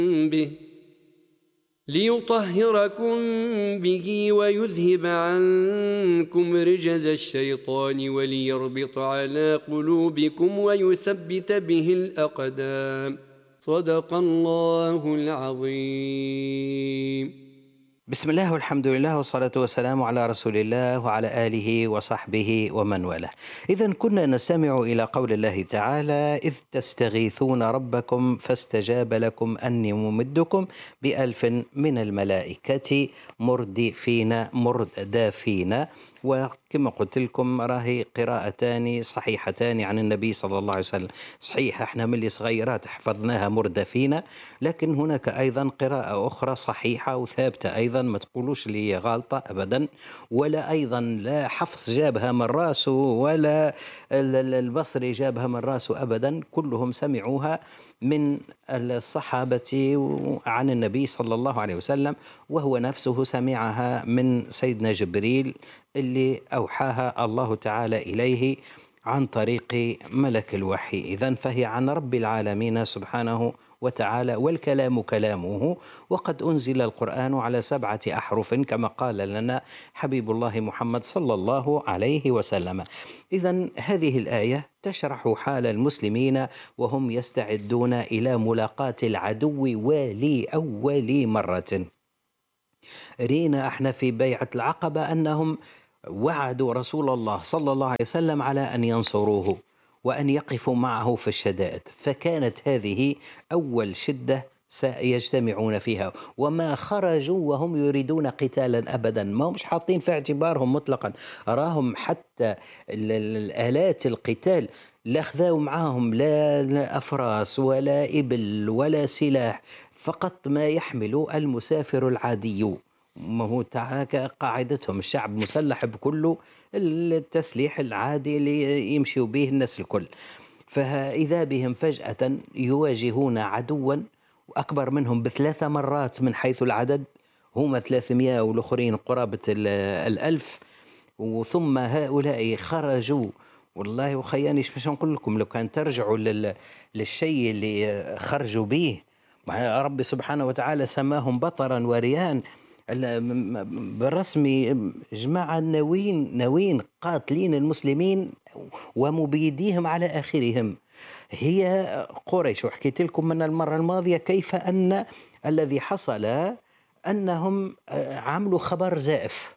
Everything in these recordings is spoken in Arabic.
به ليطهركم به ويذهب عنكم رجز الشيطان وليربط على قلوبكم ويثبت به الأقدام. صدق الله العظيم. بسم الله والحمد لله والصلاة والسلام على رسول الله وعلى آله وصحبه ومن والاه. إذن كنا نستمع إلى قول الله تعالى: إذ تستغيثون ربكم فاستجاب لكم أني ممدكم ب1000 من الملائكة مردافين. وكما قلت لكم راهي قراءتان صحيحتان عن النبي صلى الله عليه وسلم. صحيح احنا من اللي صغيرات حفظناها مردفين، لكن هناك أيضا قراءة أخرى صحيحة وثابتة أيضا، ما تقولوش اللي هي غلطة أبدا، ولا أيضا لا حفص جابها من راسه ولا البصري جابها من راسه أبدا، كلهم سمعوها من الصحابة عن النبي صلى الله عليه وسلم، وهو نفسه سمعها من سيدنا جبريل اللي أوحاها الله تعالى إليه عن طريق ملك الوحي. إذن فهي عن رب العالمين سبحانه وتعالى، والكلام كلامه، وقد أنزل القرآن على 7 أحرف كما قال لنا حبيب الله محمد صلى الله عليه وسلم. إذن هذه الآية تشرح حال المسلمين وهم يستعدون إلى ملاقاة العدو ولأول مرة. رينا احنا في بيعة العقبة أنهم وعدوا رسول الله صلى الله عليه وسلم على أن ينصروه وأن يقفوا معه في الشدائد، فكانت هذه أول شدة سيجتمعون فيها، وما خرجوا وهم يريدون قتالا أبدا، ما هم مش حاطين في اعتبارهم مطلقا، أراهم حتى الآلات القتال لا خذوا معهم لا أفراس ولا إبل ولا سلاح، فقط ما يحمل المسافر العادي. ما هو قاعدتهم الشعب مسلح بكل التسليح العادي اللي يمشي به الناس الكل، فإذا بهم فجأة يواجهون عدوا أكبر منهم ب3 مرات من حيث العدد، هم 300 والآخرين قرابة 1000، وثم هؤلاء خرجوا. والله وخياني باش نقول لكم، لو كان ترجعوا للشيء اللي خرجوا به، ربي سبحانه وتعالى سماهم بطرا وريان بالرسم، جماعة نوين قاتلين المسلمين ومبيديهم على آخرهم. هي قريش، وحكيت لكم من المرة الماضية كيف أن الذي حصل أنهم عملوا خبر زائف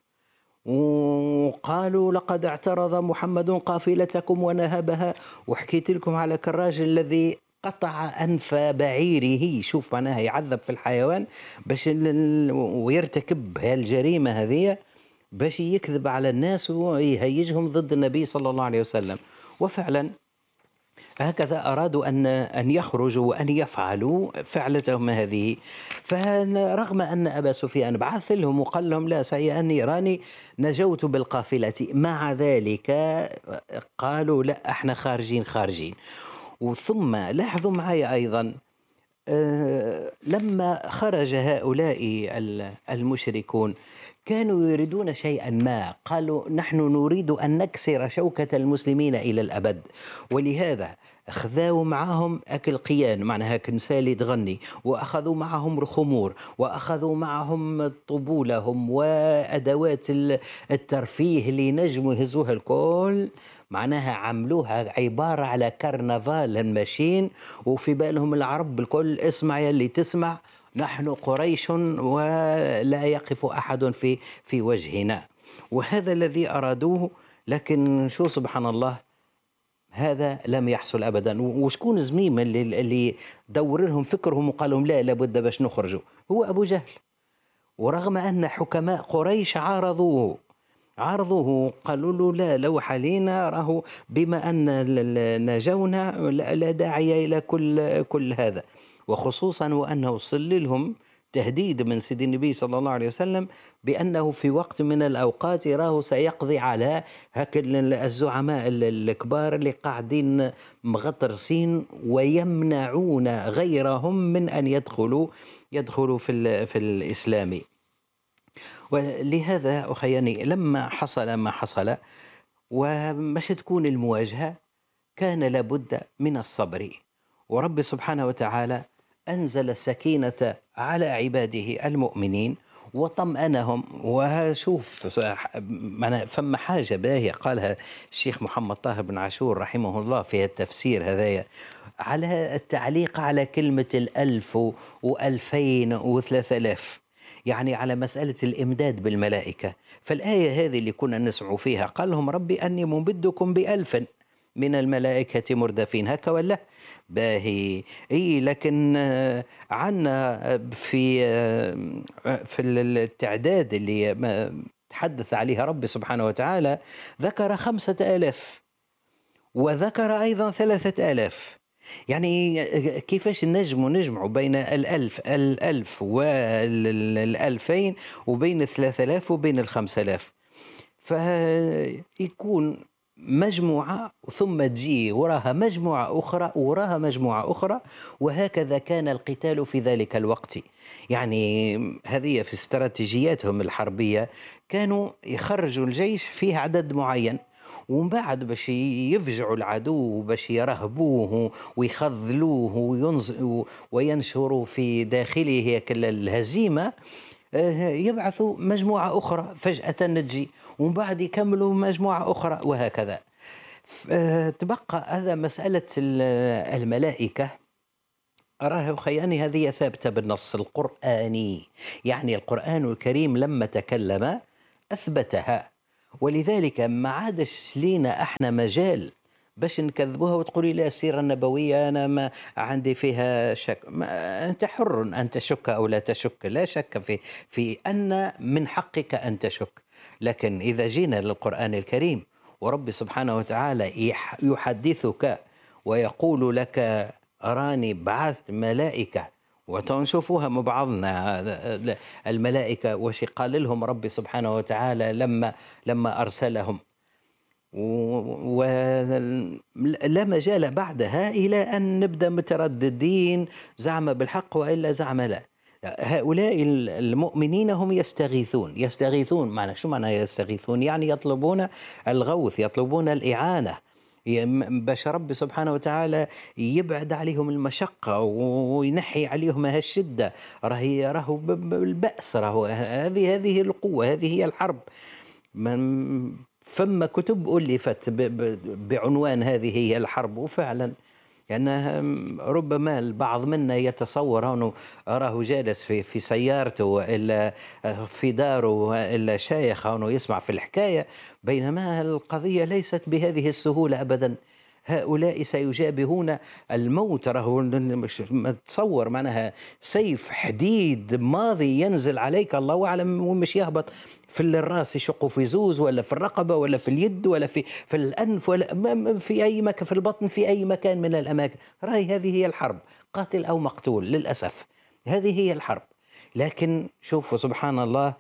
وقالوا لقد اعترض محمد قافلتكم ونهبها، وحكيت لكم على الراجل الذي قطع أنف بعيره، شوف معناها يعذب في الحيوان باش ويرتكب هالجريمة هذه باش يكذب على الناس ويهيجهم ضد النبي صلى الله عليه وسلم. وفعلا هكذا أرادوا أن يخرجوا وأن يفعلوا فعلتهم هذه. فرغم أن أبا سفيان بعث لهم وقال لهم لا سيأني راني نجوت بالقافلة، مع ذلك قالوا لا احنا خارجين. وثم لاحظوا معي أيضا لما خرج هؤلاء المشركون كانوا يريدون شيئا ما، قالوا نحن نريد أن نكسر شوكة المسلمين إلى الأبد، ولهذا أخذوا معهم أكل قيان، معناها كنسالي تغني، وأخذوا معهم الخمور، وأخذوا معهم طبولهم وأدوات الترفيه اللي نجموا يهزوها الكل، معناها عملوها عبارة على كرنفال ماشين، وفي بالهم العرب الكل اسمع يلي تسمع، نحن قريش ولا يقف أحد في وجهنا. وهذا الذي أرادوه، لكن شو سبحان الله هذا لم يحصل أبدا. وشكون زميم اللي دور لهم فكرهم وقال لهم لا لابد باش نخرجوا؟ هو أبو جهل. ورغم أن حكماء قريش عارضوه قالوا له لا لوح علينا، راهو بما أن نجونا لا داعي إلى كل هذا، وخصوصا وأنه وصل لهم تهديد من سيد النبي صلى الله عليه وسلم بأنه في وقت من الأوقات راه سيقضي على الزعماء الكبار اللي قاعدين مغطرسين ويمنعون غيرهم من أن يدخلوا في الإسلام. ولهذا أخياني لما حصل ما حصل ومش تكون المواجهة كان لابد من الصبر، ورب سبحانه وتعالى أنزل السكينة على عباده المؤمنين وطمأنهم. وشوف فما حاجة باهية قالها الشيخ محمد طاهر بن عاشور رحمه الله في التفسير هذايا على التعليق على كلمة 1000 و2000 و3000، يعني على مسألة الإمداد بالملائكة. فالآية هذه اللي كنا نسمع فيها قال لهم ربي أني ممدكم ب1000 من الملائكة مردفين، هكا ولا باهي؟ اي لكن عنا في التعداد اللي تحدث عليها ربي سبحانه وتعالى ذكر 5000 وذكر أيضا 3000. يعني كيفاش نجمع بين الألف والألفين وبين 3000 وبين 5000؟ فيكون مجموعة ثم تجي وراها مجموعة أخرى وراها مجموعة أخرى، وهكذا كان القتال في ذلك الوقت. يعني هذه في استراتيجياتهم الحربية كانوا يخرجوا الجيش فيه عدد معين، ومن بعد باش يفجعوا العدو باش يرهبوه ويخذلوه وينشروا في داخله كل الهزيمة، يبعثوا مجموعة أخرى فجأة تجي، ومن بعد يكملوا مجموعة أخرى، وهكذا. تبقى هذا مسألة الملائكة. أراه خياني هذه ثابتة بالنص القرآني، يعني القرآن الكريم لما تكلم أثبتها، ولذلك ما عادش لينا احنا مجال باش نكذبوها وتقولي لا السيرة النبوية أنا ما عندي فيها شك. أنت حر أن تشك أو لا تشك، لا شك في أن من حقك أن تشك. لكن إذا جينا للقرآن الكريم ورب سبحانه وتعالى يحدثك ويقول لك أراني بعثت ملائكة، وتنشوفوها مع بعضنا الملائكة وش قال لهم ربي سبحانه وتعالى لما أرسلهم، ولا مجال بعدها إلى أن نبدأ مترددين زعم بالحق وإلا زعم لا. هؤلاء المؤمنين هم يستغيثون. معنى شو معنى يستغيثون؟ يعني يطلبون الغوث، يطلبون الإعانة باش رب سبحانه وتعالى يبعد عليهم المشقة وينحي عليهم هالشدة. راهو بالبأس، راهو هذه القوة، هذه هي الحرب. فما كتب ألفت بعنوان هذه هي الحرب، وفعلا يعني ربما البعض منا يتصور أنه أراه جالس في سيارته إلا في داره إلا شايخ أنه يسمع في الحكاية، بينما القضية ليست بهذه السهولة أبدا. هؤلاء سيجابهون الموت. راهو ما تصور معناها سيف حديد ماضي ينزل عليك الله أعلم ومش يهبط في الراس، يشق في زوز ولا في الرقبة ولا في اليد ولا في الأنف ولا في أي مكان، في البطن، في أي مكان من الأماكن. رأي هذه هي الحرب، قاتل أو مقتول للأسف، هذه هي الحرب. لكن شوفوا سبحان الله،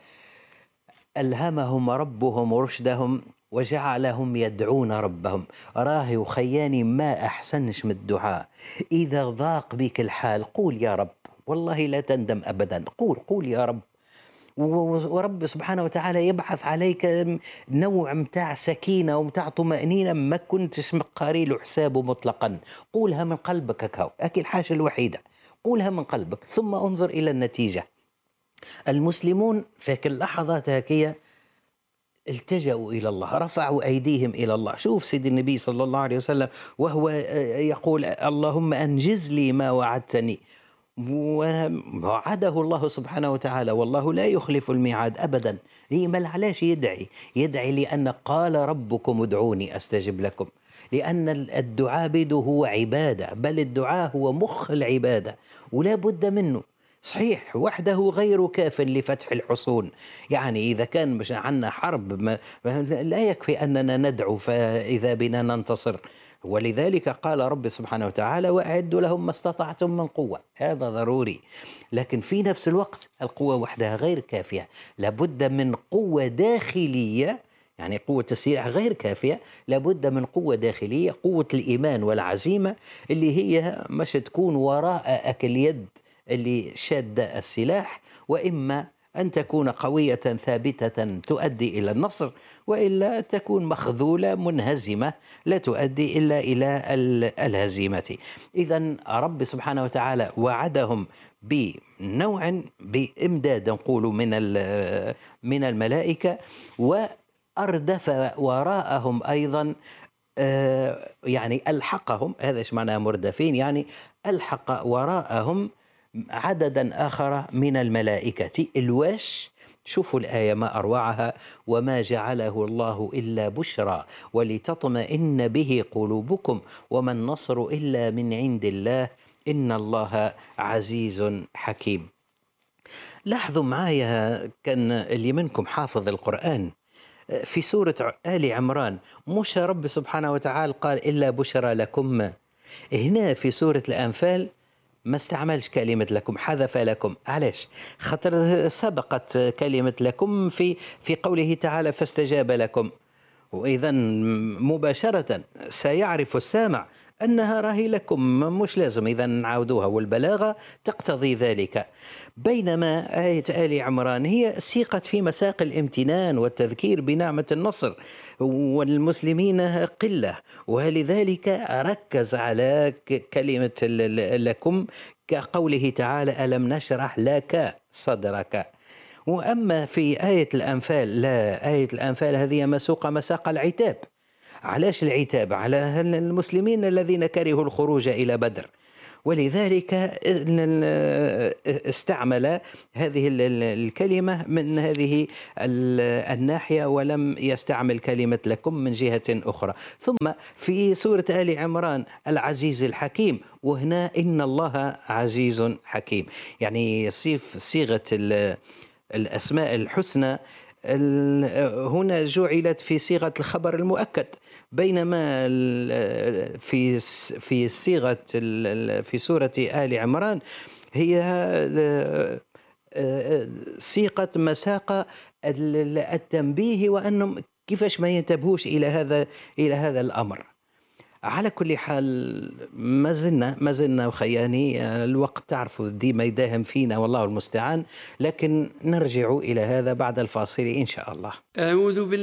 ألهمهم ربهم رشدهم وجعلهم يدعون ربهم. راه وخياني ما أحسنش من الدعاء. إذا ضاق بك الحال قول يا رب، والله لا تندم أبدا. قول يا رب، ورب سبحانه وتعالى يبعث عليك نوع متاع سكينة ومتاع طمأنينة ما كنتش قاري له حسابه مطلقا. قولها من قلبك، كاو أكي الحاجة الوحيدة، قولها من قلبك ثم انظر إلى النتيجة. المسلمون في كل لحظات هكية التجأوا إلى الله، رفعوا أيديهم إلى الله. شوف سيد النبي صلى الله عليه وسلم وهو يقول اللهم أنجز لي ما وعدتني، ووعده الله سبحانه وتعالى والله لا يخلف الميعاد أبدا. ما علاش يدعي لأن قال ربكم ادعوني أستجب لكم، لأن الدعاء بده هو عبادة، بل الدعاء هو مخ العبادة ولا بد منه. صحيح وحده غير كاف لفتح الحصون، يعني إذا كان مش عنا حرب لا يكفي أننا ندعو فإذا بنا ننتصر. ولذلك قال رب سبحانه وتعالى وأعدوا لهم ما استطعتم من قوة، هذا ضروري. لكن في نفس الوقت القوة وحدها غير كافية، لابد من قوة داخلية. يعني قوة السلاح غير كافية، لابد من قوة داخلية، قوة الإيمان والعزيمة اللي هي مش تكون وراء أكل يد اللي شاد السلاح، وإما أن تكون قوية ثابتة تؤدي إلى النصر، وإلا تكون مخذولة منهزمة لا تؤدي إلا إلى الهزيمة. إذن رب سبحانه وتعالى وعدهم بنوع بإمداد نقول من الملائكة، وأردف وراءهم أيضا يعني ألحقهم، هذا إيش معناه مردفين، يعني ألحق وراءهم عددا آخر من الملائكة الواش. شوفوا الآية ما أروعها: وما جعله الله إلا بشرى ولتطمئن به قلوبكم وما النصر إلا من عند الله إن الله عزيز حكيم. لاحظوا معايا، كان اللي منكم حافظ القرآن في سورة آل عمران مش رب سبحانه وتعالى قال إلا بشرى لكم؟ هنا في سورة الأنفال ما استعملش كلمة لكم، حذف لكم. علاش؟ خاطر سبقت كلمة لكم في قوله تعالى فاستجاب لكم، وإذا مباشرة سيعرف السامع أنها راهي لكم، مش لازم إذا نعاودوها، والبلاغة تقتضي ذلك. بينما آية آل عمران هي سيقت في مساق الامتنان والتذكير بنعمة النصر، والمسلمين قلة، ولذلك ركز على كلمة لكم كقوله تعالى ألم نشرح لك صدرك. وأما في آية الأنفال لا، آية الأنفال هذه مسوقة مساق العتاب. علاش العتاب؟ على المسلمين الذين كرهوا الخروج إلى بدر، ولذلك استعمل هذه الكلمة من هذه الناحية، ولم يستعمل كلمة لكم من جهة أخرى. ثم في سورة آل عمران العزيز الحكيم، وهنا إن الله عزيز حكيم. يعني صيغة الأسماء الحسنى هنا جعلت في صيغة الخبر المؤكد، بينما في صيغة في سورة آل عمران هي صيغة مساق التنبيه، وأنهم كيفاش ما ينتبهوش إلى هذا الأمر. على كل حال ما زلنا وخياني الوقت تعرفوا ديما يداهم فينا والله المستعان، لكن نرجع إلى هذا بعد الفاصل إن شاء الله. أعوذ بالله